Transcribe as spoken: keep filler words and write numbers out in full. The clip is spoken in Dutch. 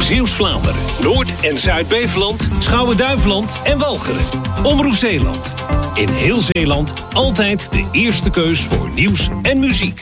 Zeeuws-Vlaanderen, Noord- en Zuid-Beveland, Schouwen-Duiveland en Walcheren. Omroep Zeeland. In heel Zeeland altijd de eerste keus voor nieuws en muziek.